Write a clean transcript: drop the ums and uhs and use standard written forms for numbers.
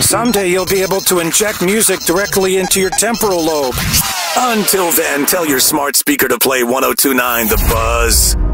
Someday you'll be able to inject music directly into your temporal lobe. Until then, tell your smart speaker to play 1029 The Buzz.